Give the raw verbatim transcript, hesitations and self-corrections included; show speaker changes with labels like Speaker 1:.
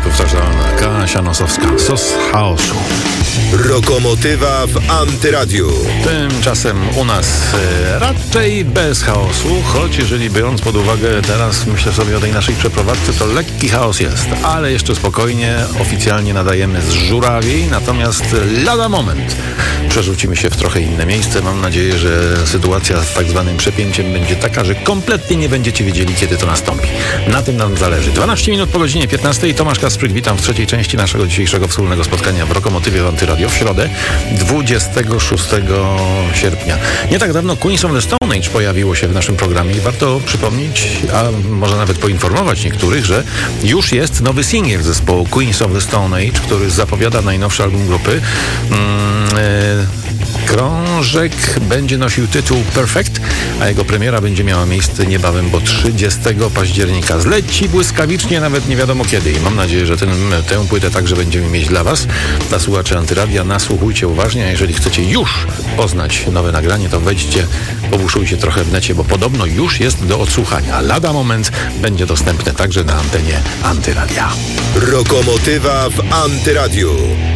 Speaker 1: niepowtarzalna Kasia Nosowska, sos chaosu.
Speaker 2: Rokomotywa w Antyradiu.
Speaker 1: Tymczasem u nas e, raczej bez chaosu, choć jeżeli biorąc pod uwagę teraz, myślę sobie o tej naszej przeprowadzce, to lekki chaos jest, ale jeszcze spokojnie, oficjalnie nadajemy z Żurawiej, natomiast lada moment przerzucimy się w trochę inne miejsce. Mam nadzieję, że sytuacja z tak zwanym przepięciem będzie taka, że kompletnie nie będziecie wiedzieli, kiedy to nastąpi. Na tym nam zależy. dwanaście minut po godzinie piętnastej. Tomasz Kaspryk, witam w trzeciej części naszego dzisiejszego wspólnego spotkania w Rokomotywie w Antyradio w środę, dwudziestego szóstego sierpnia. Nie tak dawno Queens of the Stone Age pojawiło się w naszym programie i warto przypomnieć, a może nawet poinformować niektórych, że już jest nowy singiel zespołu Queens of the Stone Age, który zapowiada najnowszy album grupy. Mm, e, Krążek będzie nosił tytuł Perfect, a jego premiera będzie miała miejsce niebawem, bo trzydziestego października. Zleci błyskawicznie, nawet nie wiadomo kiedy. I mam nadzieję, że ten, tę płytę także będziemy mieć dla Was, dla słuchaczy Antyradia. Nasłuchujcie uważnie, a jeżeli chcecie już poznać nowe nagranie, to wejdźcie, pobuszujcie trochę w necie, bo podobno już jest do odsłuchania. Lada moment będzie dostępne także na antenie Antyradia.
Speaker 2: Rokomotywa w Antyradiu.